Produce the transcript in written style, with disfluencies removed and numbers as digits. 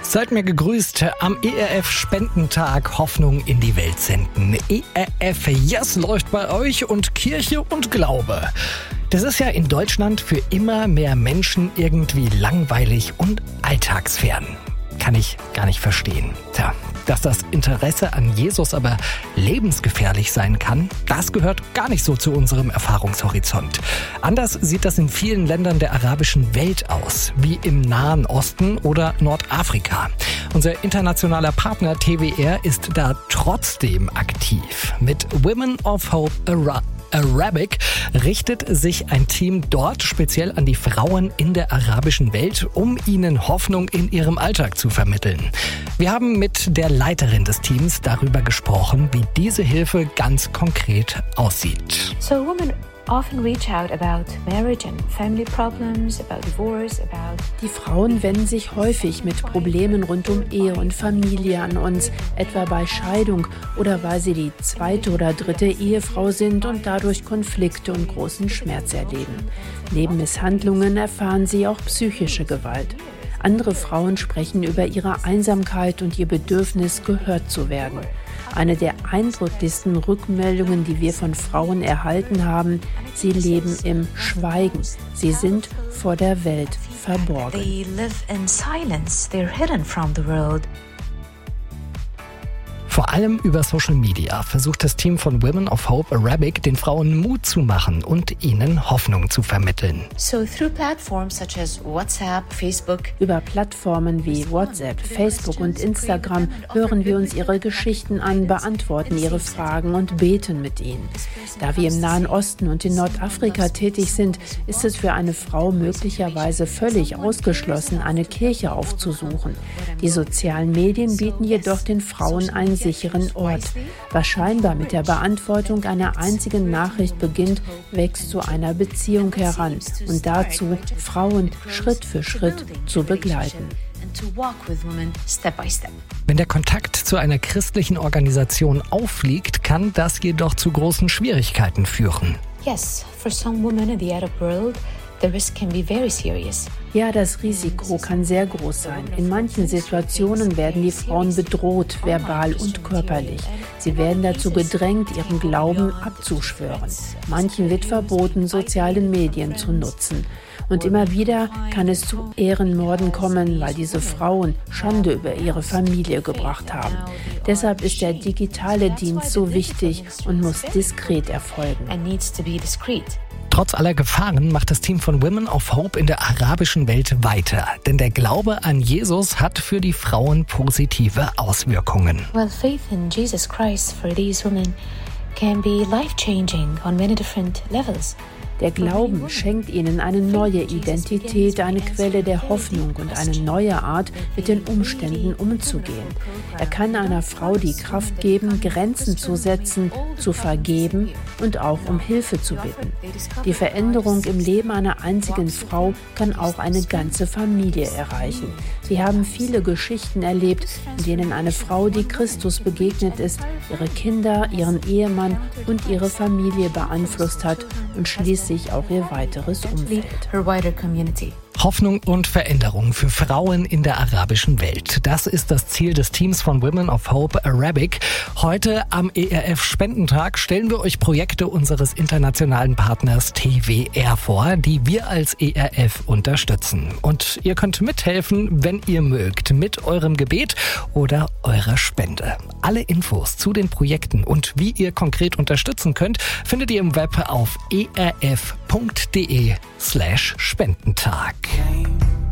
Seid mir gegrüßt am ERF-Spendentag Hoffnung in die Welt senden. ERF Yes läuft bei euch und Kirche und Glaube. Das ist ja in Deutschland für immer mehr Menschen irgendwie langweilig und alltagsfern. Kann ich gar nicht verstehen. Tja, dass das Interesse an Jesus aber lebensgefährlich sein kann, das gehört gar nicht so zu unserem Erfahrungshorizont. Anders sieht das in vielen Ländern der arabischen Welt aus, wie im Nahen Osten oder Nordafrika. Unser internationaler Partner TWR ist da trotzdem aktiv. Mit Women of Hope Arabic richtet sich ein Team dort speziell an die Frauen in der arabischen Welt, um ihnen Hoffnung in ihrem Alltag zu vermitteln. Wir haben mit der Leiterin des Teams darüber gesprochen, wie diese Hilfe ganz konkret aussieht. So women often reach out about marriage and family problems, about divorce, about... Die Frauen wenden sich häufig mit Problemen rund um Ehe und Familie an uns, etwa bei Scheidung oder weil sie die zweite oder dritte Ehefrau sind und dadurch Konflikte und großen Schmerz erleben. Neben Misshandlungen erfahren sie auch psychische Gewalt. Andere Frauen sprechen über ihre Einsamkeit und ihr Bedürfnis, gehört zu werden. Eine der eindrücklichsten Rückmeldungen, die wir von Frauen erhalten haben, sie leben im Schweigen. Sie sind vor der Welt verborgen. They live in silence. They're hidden from the world. Vor allem über Social Media versucht das Team von Women of Hope Arabic, den Frauen Mut zu machen und ihnen Hoffnung zu vermitteln. So through platforms such as WhatsApp, Facebook. Über Plattformen wie WhatsApp, Facebook und Instagram hören wir uns ihre Geschichten an, beantworten ihre Fragen und beten mit ihnen. Da wir im Nahen Osten und in Nordafrika tätig sind, ist es für eine Frau möglicherweise völlig ausgeschlossen, eine Kirche aufzusuchen. Die sozialen Medien bieten jedoch den Frauen einen sicheren Ort. Was scheinbar mit der Beantwortung einer einzigen Nachricht beginnt, wächst zu einer Beziehung heran und dazu, Frauen Schritt für Schritt zu begleiten. Wenn der Kontakt zu einer christlichen Organisation auffliegt, kann das jedoch zu großen Schwierigkeiten führen. Yes, for some women in the Arab world, the risk can be very serious. Ja, das Risiko kann sehr groß sein. In manchen Situationen werden die Frauen bedroht, verbal und körperlich. Sie werden dazu gedrängt, ihren Glauben abzuschwören. Manchen wird verboten, soziale Medien zu nutzen. Und immer wieder kann es zu Ehrenmorden kommen, weil diese Frauen Schande über ihre Familie gebracht haben. Deshalb ist der digitale Dienst so wichtig und muss diskret erfolgen. Trotz aller Gefahren macht das Team von Women of Hope in der arabischen Welt weiter. Denn der Glaube an Jesus hat für die Frauen positive Auswirkungen. Well, faith in Jesus Christ for these women can be life-changing on many different levels. Der Glauben schenkt ihnen eine neue Identität, eine Quelle der Hoffnung und eine neue Art, mit den Umständen umzugehen. Er kann einer Frau die Kraft geben, Grenzen zu setzen, zu vergeben und auch um Hilfe zu bitten. Die Veränderung im Leben einer einzigen Frau kann auch eine ganze Familie erreichen. Wir haben viele Geschichten erlebt, in denen eine Frau, die Christus begegnet ist, ihre Kinder, ihren Ehemann und ihre Familie beeinflusst hat und schließlich auch ihr weiteres Umfeld. Hoffnung und Veränderung für Frauen in der arabischen Welt. Das ist das Ziel des Teams von Women of Hope Arabic. Heute am ERF-Spendentag stellen wir euch Projekte unseres internationalen Partners TWR vor, die wir als ERF unterstützen. Und ihr könnt mithelfen, wenn ihr mögt, mit eurem Gebet oder eurer Spende. Alle Infos zu den Projekten und wie ihr konkret unterstützen könnt, findet ihr im Web auf erf.de/Spendentag.